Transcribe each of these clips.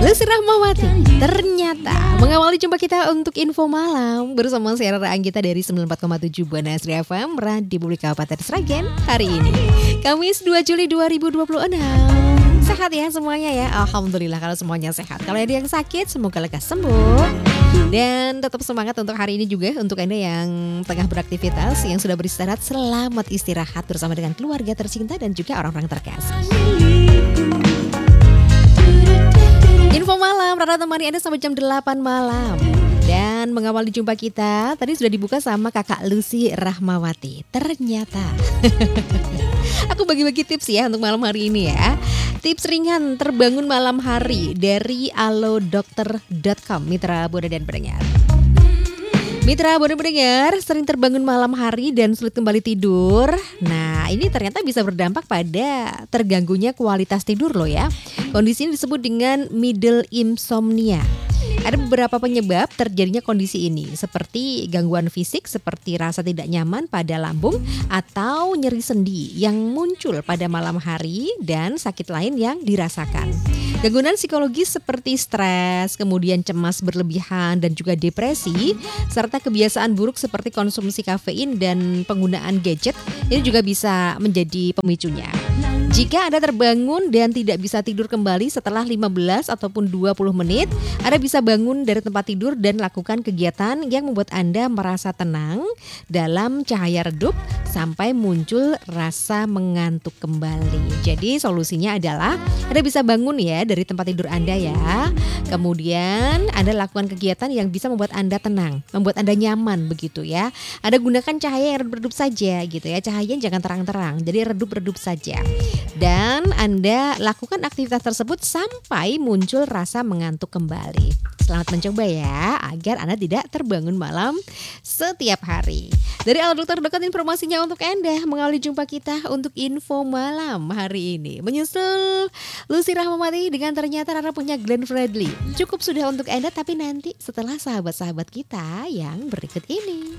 Lucy Rahmawati ternyata mengawali jumpa kita untuk info malam bersama siaran Anggita dari 94,7 Buana Asri FM Radio Publik Kabupaten Sragen hari ini Kamis 2 Juli 2026. Sehat ya semuanya ya. Alhamdulillah kalau semuanya sehat. Kalau ada yang sakit semoga lekas sembuh. Dan tetap semangat untuk hari ini juga untuk Anda yang tengah beraktivitas, yang sudah beristirahat, selamat istirahat bersama dengan keluarga tercinta dan juga orang-orang terkasih. Info malam, Rara temani Anda sampai jam 8 malam. Dan mengawali jumpa kita, tadi sudah dibuka sama kakak Lucy Rahmawati. Ternyata aku bagi-bagi tips ya untuk malam hari ini ya. Tips ringan terbangun malam hari dari alodokter.com, Mitra Buana dan pendengar. Mitra Buana pendengar sering terbangun malam hari dan sulit kembali tidur. Nah, ini ternyata bisa berdampak pada terganggunya kualitas tidur loh ya. Kondisi ini disebut dengan middle insomnia. Ada beberapa penyebab terjadinya kondisi ini, seperti gangguan fisik seperti rasa tidak nyaman pada lambung atau nyeri sendi yang muncul pada malam hari dan sakit lain yang dirasakan. Gangguan psikologis seperti stres, kemudian cemas berlebihan dan juga depresi, serta kebiasaan buruk seperti konsumsi kafein dan penggunaan gadget ini juga bisa menjadi pemicunya. Jika Anda terbangun dan tidak bisa tidur kembali setelah 15 ataupun 20 menit, Anda bisa bangun dari tempat tidur dan lakukan kegiatan yang membuat Anda merasa tenang dalam cahaya redup sampai muncul rasa mengantuk kembali. Jadi solusinya adalah Anda bisa bangun ya dari tempat tidur Anda ya. Kemudian Anda lakukan kegiatan yang bisa membuat Anda tenang, membuat Anda nyaman begitu ya. Anda gunakan cahaya yang redup saja gitu ya. Cahayanya jangan terang-terang, jadi redup-redup saja. Dan Anda lakukan aktivitas tersebut sampai muncul rasa mengantuk kembali. Selamat mencoba ya, agar Anda tidak terbangun malam setiap hari. Dari alodokter.com informasinya untuk Anda mengawali jumpa kita untuk info malam hari ini. Menyusul Lucy Rahmawati dengan ternyata Rara punya Glenn Fredly. Cukup sudah untuk Anda, tapi nanti setelah sahabat-sahabat kita yang berikut ini.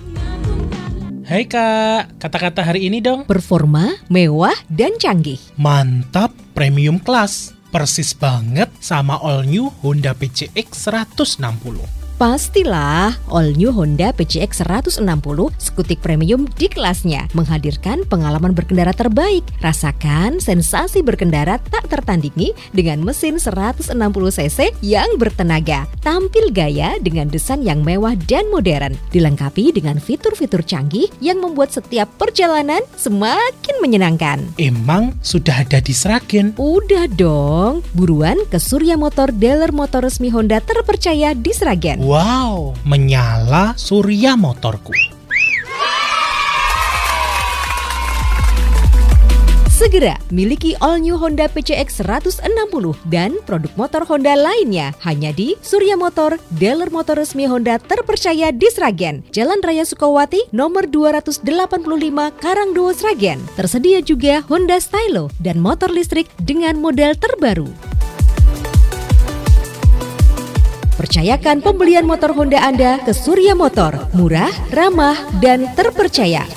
Hai Kak, kata-kata hari ini dong. Performa, mewah, dan canggih. Mantap, premium class. Persis banget sama all new Honda PCX 160. Pastilah, all new Honda PCX 160 skutik premium di kelasnya menghadirkan pengalaman berkendara terbaik. Rasakan sensasi berkendara tak tertandingi dengan mesin 160 cc yang bertenaga. Tampil gaya dengan desain yang mewah dan modern, dilengkapi dengan fitur-fitur canggih yang membuat setiap perjalanan semakin menyenangkan. Emang sudah ada di Sragen? Udah dong, buruan ke Surya Motor, dealer motor resmi Honda terpercaya di Sragen. Wow, menyala Surya Motorku. Segera miliki all new Honda PCX 160 dan produk motor Honda lainnya hanya di Surya Motor, dealer motor resmi Honda terpercaya di Sragen, Jalan Raya Sukawati, nomor 285 Karangdowo, Sragen. Tersedia juga Honda Stylo dan motor listrik dengan model terbaru. Percayakan pembelian motor Honda Anda ke Surya Motor, murah, ramah, dan terpercaya.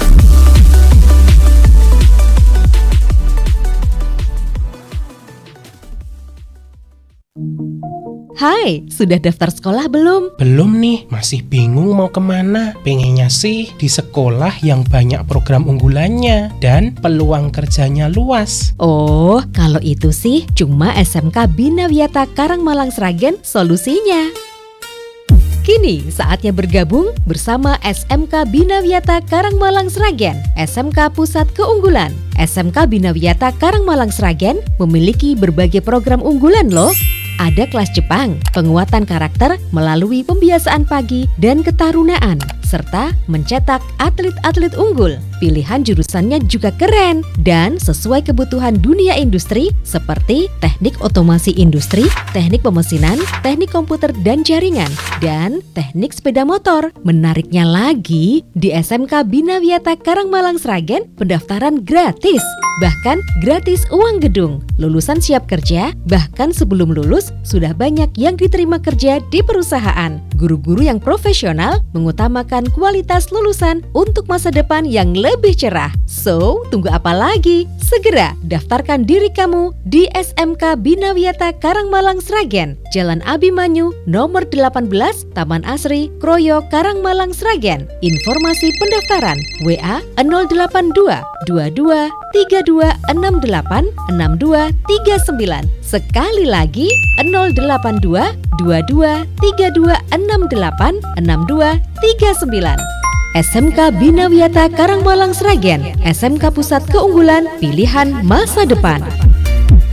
Hai, sudah daftar sekolah belum? Belum nih, masih bingung mau kemana. Pengennya sih di sekolah yang banyak program unggulannya dan peluang kerjanya luas. Oh, kalau itu sih cuma SMK Bina Wiyata Karangmalang Sragen solusinya. Kini saatnya bergabung bersama SMK Bina Wiyata Karangmalang Sragen, SMK Pusat Keunggulan. SMK Bina Wiyata Karangmalang Sragen memiliki berbagai program unggulan loh. Ada kelas Jepang, penguatan karakter melalui pembiasaan pagi dan ketarunaan, serta mencetak atlet-atlet unggul. Pilihan jurusannya juga keren dan sesuai kebutuhan dunia industri seperti teknik otomasi industri, teknik pemesinan, teknik komputer dan jaringan, dan teknik sepeda motor. Menariknya lagi, di SMK Bina Wiyata Karangmalang Sragen pendaftaran gratis. Bahkan gratis uang gedung. Lulusan siap kerja, bahkan sebelum lulus sudah banyak yang diterima kerja di perusahaan. Guru-guru yang profesional mengutamakan dan kualitas lulusan untuk masa depan yang lebih cerah. So, tunggu apa lagi? Segera daftarkan diri kamu di SMK Bina Wiyata Karangmalang Sragen, Jalan Abimanyu, nomor 18, Taman Asri, Kroyo, Karangmalang Sragen. Informasi pendaftaran WA 082 22 32 68 62 39. Sekali lagi 082 22 32 68 62 39. SMK Bina Wiyata Karangmalang Sragen, SMK Pusat Keunggulan Pilihan Masa Depan.